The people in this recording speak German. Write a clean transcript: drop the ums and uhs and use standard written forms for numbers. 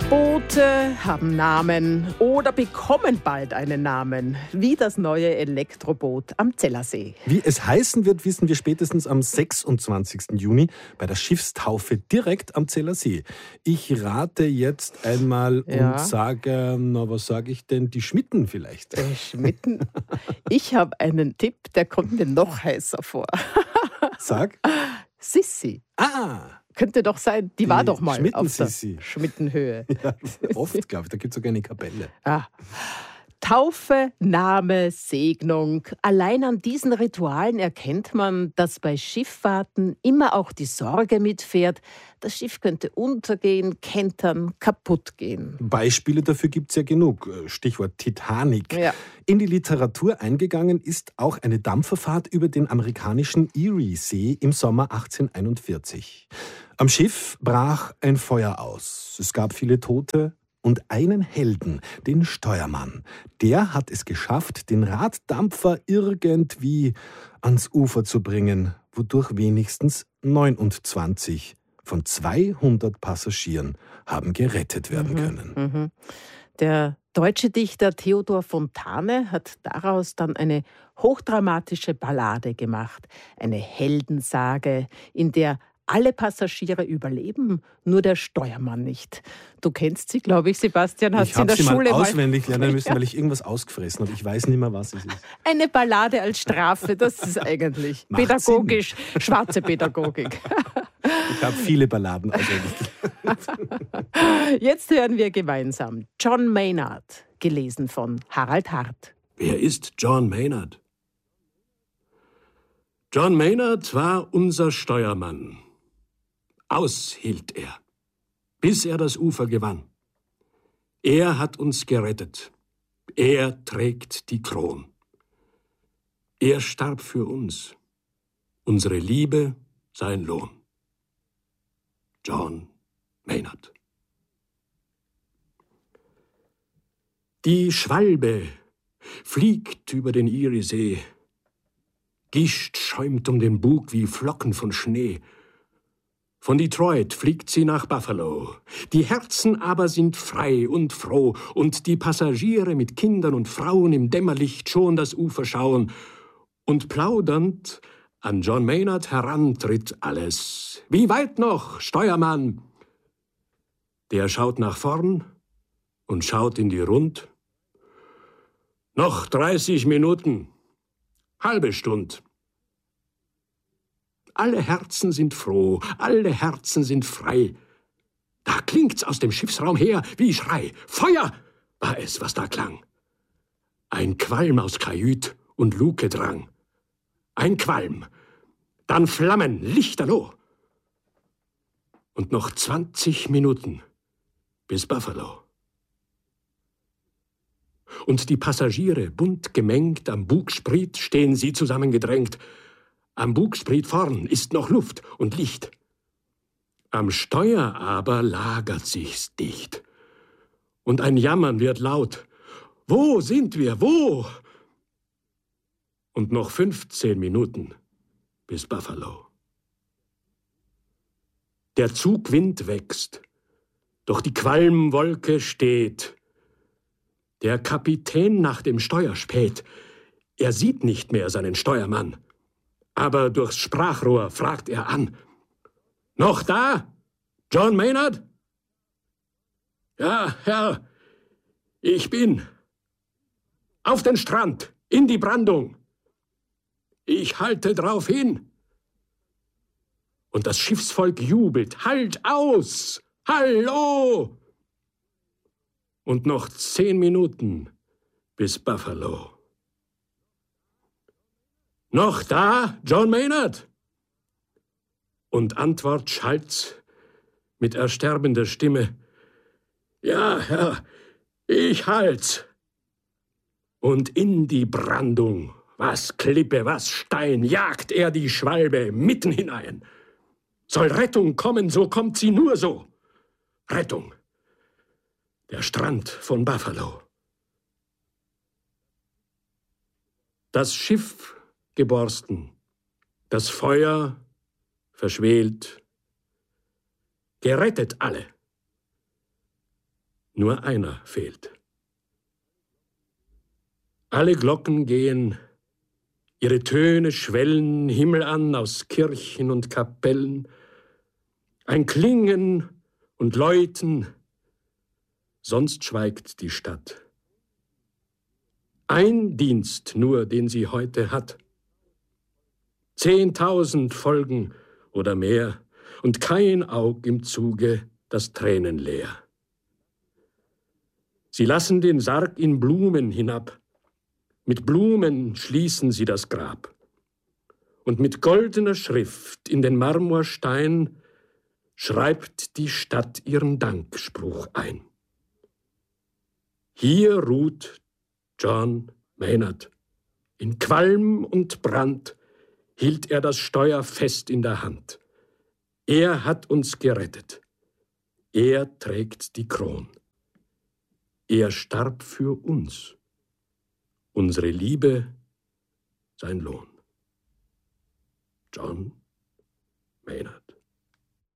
Boote haben Namen oder bekommen bald einen Namen, wie das neue Elektroboot am Zellersee. Wie es heißen wird, wissen wir spätestens am 26. Juni bei der Schiffstaufe direkt am Zellersee. Ich rate jetzt einmal und sage, was sage ich denn, die Schmitten vielleicht? Schmitten? Ich habe einen Tipp, der kommt mir noch heißer vor. Sag. Sissi. Ah! Könnte doch sein, die war doch mal auf der Schmitten-Sissi. Schmittenhöhe. Ja, oft, glaube ich. Da gibt es sogar eine Kapelle. Ah. Taufe, Name, Segnung. Allein an diesen Ritualen erkennt man, dass bei Schifffahrten immer auch die Sorge mitfährt, das Schiff könnte untergehen, kentern, kaputt gehen. Beispiele dafür gibt es ja genug. Stichwort Titanic. Ja. In die Literatur eingegangen ist auch eine Dampferfahrt über den amerikanischen Erie-See im Sommer 1841. Am Schiff brach ein Feuer aus. Es gab viele Tote und einen Helden, den Steuermann. Der hat es geschafft, den Raddampfer irgendwie ans Ufer zu bringen, wodurch wenigstens 29 von 200 Passagieren haben gerettet werden können. Der deutsche Dichter Theodor Fontane hat daraus dann eine hochdramatische Ballade gemacht, eine Heldensage, in der alle Passagiere überleben, nur der Steuermann nicht. Du kennst sie, glaube ich, Sebastian, hast sie in der Ich habe Schule sie mal auswendig lernen müssen, weil ich irgendwas ausgefressen habe. Ich weiß nicht mehr, was es ist. Eine Ballade als Strafe, das ist eigentlich Macht pädagogisch, schwarze Pädagogik. Ich habe viele Balladen auswendig. Jetzt hören wir gemeinsam John Maynard, gelesen von Harald Hart. Wer ist John Maynard? John Maynard war unser Steuermann. Aus hielt er, bis er das Ufer gewann. Er hat uns gerettet. Er trägt die Kron. Er starb für uns. Unsere Liebe sein Lohn. John Maynard. Die Schwalbe fliegt über den Eriesee. Gischt schäumt um den Bug wie Flocken von Schnee. Von Detroit fliegt sie nach Buffalo. Die Herzen aber sind frei und froh, und die Passagiere mit Kindern und Frauen im Dämmerlicht schon das Ufer schauen. Und plaudernd an John Maynard herantritt alles. Wie weit noch, Steuermann? Der schaut nach vorn und schaut in die Rund. Noch 30 Minuten, halbe Stund. Alle Herzen sind froh, alle Herzen sind frei. Da klingt's aus dem Schiffsraum her wie Schrei. Feuer war es, was da klang. Ein Qualm aus Kajüt und Luke drang. Ein Qualm, dann Flammen, lichterloh. Und noch 20 Minuten bis Buffalo. Und die Passagiere, bunt gemengt, am Bugspriet stehen sie zusammengedrängt. Am Bugspriet vorn ist noch Luft und Licht. Am Steuer aber lagert sich's dicht. Und ein Jammern wird laut. Wo sind wir, wo? Und noch 15 Minuten bis Buffalo. Der Zugwind wächst, doch die Qualmwolke steht. Der Kapitän nach dem Steuer späht. Er sieht nicht mehr seinen Steuermann. Aber durchs Sprachrohr fragt er an. Noch da? John Maynard? Ja, Herr, ich bin. Auf den Strand, in die Brandung. Ich halte drauf hin. Und das Schiffsvolk jubelt. Halt aus! Hallo! Und noch 10 Minuten bis Buffalo. Noch da, John Maynard? Und Antwort schallt's mit ersterbender Stimme. Ja, Herr, ich halt's. Und in die Brandung, was Klippe, was Stein, jagt er die Schwalbe mitten hinein. Soll Rettung kommen, so kommt sie nur so. Rettung. Der Strand von Buffalo. Das Schiff geborsten, das Feuer verschwelt, gerettet alle. Nur einer fehlt. Alle Glocken gehen, ihre Töne schwellen himmelan aus Kirchen und Kapellen, ein Klingen und Läuten, sonst schweigt die Stadt. Ein Dienst nur, den sie heute hat. 10.000 Folgen oder mehr und kein Aug im Zuge, das tränenleer. Sie lassen den Sarg in Blumen hinab, mit Blumen schließen sie das Grab. Und mit goldener Schrift in den Marmorstein schreibt die Stadt ihren Dankspruch ein. Hier ruht John Maynard. In Qualm und Brand hielt er das Steuer fest in der Hand. Er hat uns gerettet. Er trägt die Kron. Er starb für uns. Unsere Liebe, sein Lohn. John Maynard.